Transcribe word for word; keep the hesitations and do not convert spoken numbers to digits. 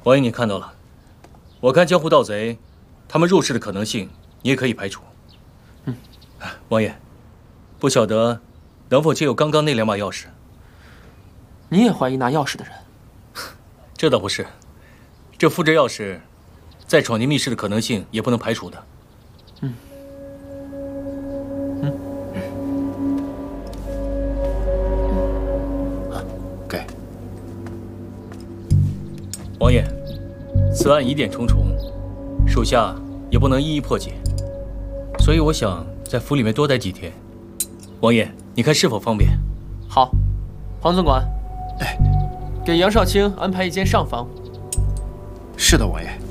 王爷，你看到了，我看江湖盗贼，他们入室的可能性，你也可以排除。 嗯， 王爷，不晓得能否借用刚刚那两把钥匙？ 你也怀疑拿钥匙的人？ 这倒不是，这复制钥匙，再闯进密室的可能性也不能排除的。 嗯。嗯。 啊，给。王爷，此案疑点重重，属下也不能一一破解，所以我想在府里面多待几天。王爷，你看是否方便？ 好，黄总管， 哎， 给杨少卿安排一间上房。 是的，王爷。